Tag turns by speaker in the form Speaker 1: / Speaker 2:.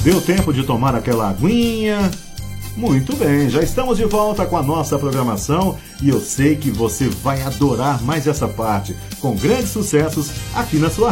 Speaker 1: Deu tempo de tomar aquela aguinha? Muito bem, já estamos de volta com a nossa programação e eu sei que você vai adorar mais essa parte, com grandes sucessos aqui na sua